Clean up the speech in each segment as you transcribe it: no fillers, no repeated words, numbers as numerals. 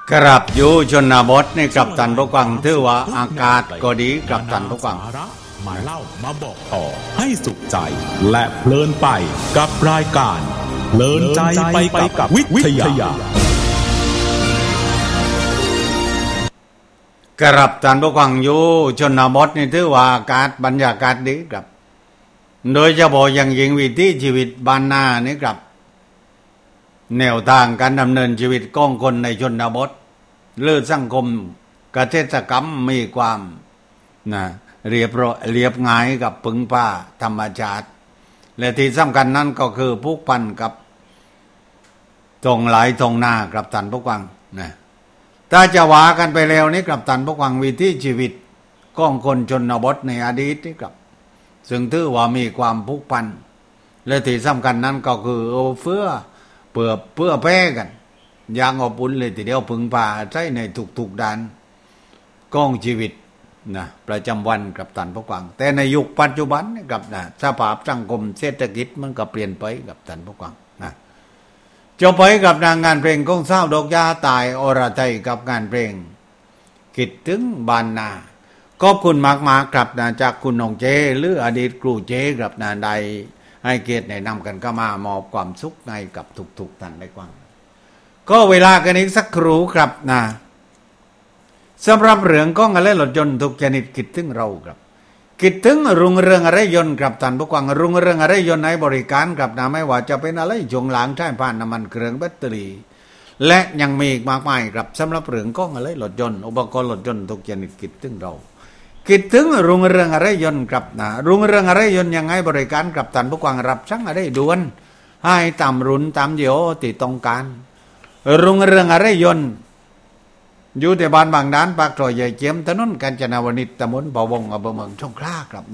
กรับอยู่ชนบทนี่กับตันผู้ฟังถือว่าอากาศก็ดีกับตันผู้ฟังมาเล่ามาบอกต่อให้สุขใจและเพลินไปกับรายการเพลินใจไปกับวิทยากรับตันผู้ฟังอยู่ชนบทนี่ถือว่าอากาศบรรยากาศดีครับโดยเฉพาะอย่างยิ่งวิถีชีวิตบ้านนานี่ครับแนวทางการดำเนินชีวิตของคนในชนบทเลือดสังคมเกษตรกรรมมีความเรียบง่ายกับพึ่งพาธรรมชาติและที่สำคัญนั้นก็คือผูกพันกับตรงไหลตรงหน้ากับตันผู้ฟังนะถ้าจะว่ากันไปแล้วนี่กับตันผู้ฟังวิถีชีวิตของคนชนบทในอดีตนี่ครับซึ่งถือว่ามีความผูกพันและที่สำคัญนั้นก็คือเพื่อแพ้กันอย่างอบอุ่นเลยทีเดียวพึ่งพาใช้ในทุกด้านก้องชีวิตนะประจำวันกับตันผู้ฟังแต่ในยุคปัจจุบันนี่กับสภาพสังคมเศรษฐกิจมันก็เปลี่ยนไปกับตันผู้ฟังนะจบไปกับงานเพลงของเศร้าดอกยาตายอรไทยกับงานเพลงคิดถึงบ้านนาขอบคุณมากๆครับจากคุณน้องเจหรืออดีตครูเจครับใดให้เกียรติแนะนำกันก็มามอบความสุขให้กับทุกท่านได้ฟังก็เวลากันอีกสักครู่ครับสำหรับเรื่องของอะไรรถยนต์ทุกชนิดคิดถึงเราครับคิดถึงรุ่งเรืองอะไรยนต์ครับท่านผู้ฟังรุ่งเรืองอะไรยนต์ในบริการครับไม่ว่าจะเป็นอะไรช่วงหลังใช้ผ่านน้ำมันเครื่องแบตเตอรี่และยังมีอีกมากมายครับสำหรับเรื่องของอะไรรถยนต์อุปกรณ์รถยนต์ทุกชนิดคิดถึงเราคิดถึงรุ่งเรืองอะไรยนต์ครับรุ่งเรืองอะไรยนต์ยังไงบริการครับท่านผู้ฟังรับสั่งอะไรด่วนให้ตามรุ่นตามยี่ห้อที่ต้องการรุ่งเรืองอะไรยนต์อยู่ที่บ้านบางด้านปากซอยใหญ่เจียมถนนกาญจนาวนิชตำบลบ่อวงอำเภอเมืองสงขลาครับ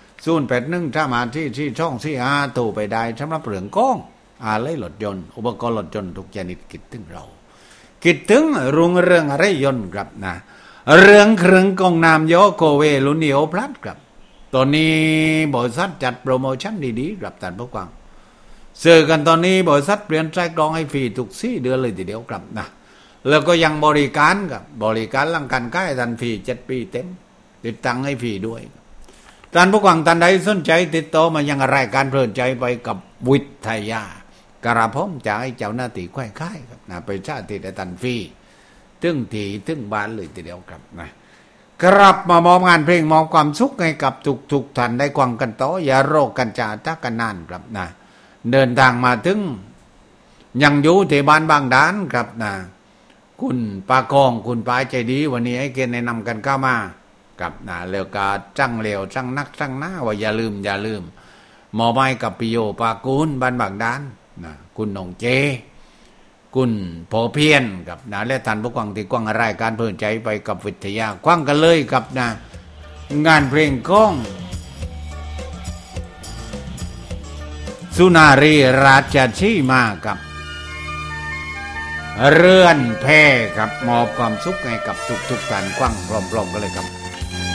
081ถ้ามาที่ช่อง45โทรไปได้สำหรับเรื่องก้องอะไรรถยนต์อุปกรณ์รถยนต์ทุกชนิดคิดถึงเราคิดถึงรุ่งเรืองอะไรยนต์ครับเรื่องเครื่องกองน้ำโยโกเวลุนิโอพลัสครับตอนนี้บริษัทจัดโปรโมชั่นดีๆครับท่านผู้ฟังซื้อกันตอนนี้บริษัทเปลี่ยนใจกรองให้ฟรีทุก4 เดือนเลยทีเดียวครับแล้วก็ยังบริการกับบริการหลังการขายทันฟรี7 ปีเต็มติดตั้งให้ฟรีด้วยท่านผู้ฟังท่านใดสนใจติดต่อมายังรายการเพลินใจไปกับวิทยากระผมจะให้เจ้าหน้าที่ค่ายๆครับไปชาติได้ทันฟรีถึงบ้านเลยทีเดียวครับกลับมามอบงานเพลงมอบความสุขให้กับทุกท่านได้ฟังกันต่ออย่าโรคกันจ่าทักกันนานครับเดินทางมาถึงยังอยู่ที่บ้านบางด้านครับคุณปากองคุณปายใจดีวันนี้ให้เกณฑ์แนะนำกันเข้ามากับแล้วก็จังเหลวจังนักจังหน้าว่าอย่าลืมหมอไม้กับปิโยปากูลบ้านบางด้านคุณน้องเจคุณพอเพียนกับและท่านผู้ฟังที่กว้างรายการเพลินใจไปกับวิทยากว้างกันเลยกับงานเพลงก้องสุนารีราชสีมากับเรือนแพกับมอบความสุขให้กับทุกท่านกว้างพร้อมๆกันเลยครับ